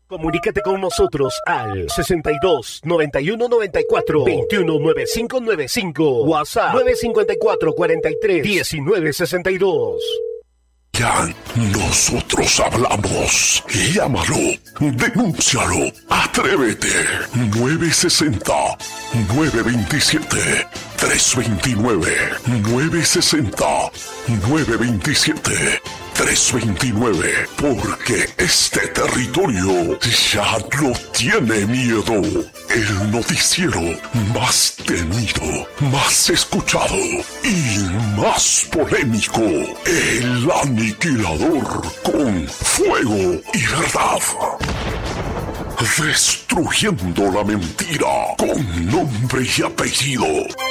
Comunícate con nosotros al 62 91 94 21 95 95, WhatsApp 954 43 19 62. Ya nosotros hablamos. Llámalo, denúncialo, atrévete. 960-927-329. 960-927-329. Porque este territorio ya no tiene miedo. El noticiero más temido, más escuchado y más polémico. El aniquilador con fuego y verdad. Destruyendo la mentira con nombre y apellido.